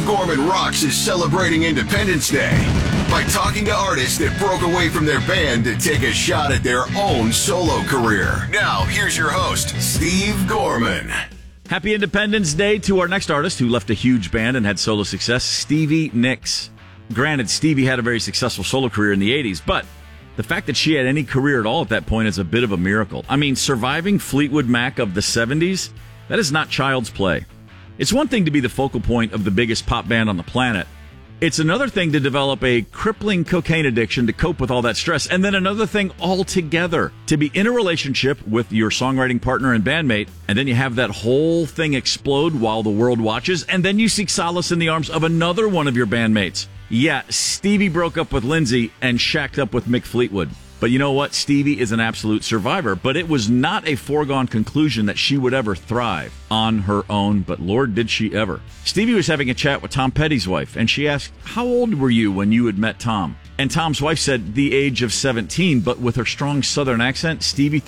Gorman Rocks is celebrating Independence Day by talking to artists that broke away from their band to take a shot at their own solo career. Now, here's your host, Steve Gorman. Happy Independence Day to our next artist who left a huge band and had solo success, Stevie Nicks. Granted, Stevie had a very successful solo career in the 80s, but the fact that she had any career at all at that point is a bit of a miracle. I mean, surviving Fleetwood Mac of the 70s, that is not child's play. It's one thing to be the focal point of the biggest pop band on the planet. It's another thing to develop a crippling cocaine addiction to cope with all that stress, and then another thing altogether to be in a relationship with your songwriting partner and bandmate, and then you have that whole thing explode while the world watches, and then you seek solace in the arms of another one of your bandmates. Yeah, Stevie broke up with Lindsay and shacked up with Mick Fleetwood. But you know what? Stevie is an absolute survivor, but it was not a foregone conclusion that she would ever thrive on her own, but Lord, did she ever. Stevie was having a chat with Tom Petty's wife, and she asked, how old were you when you had met Tom? And Tom's wife said the age of 17, but with her strong southern accent, Stevie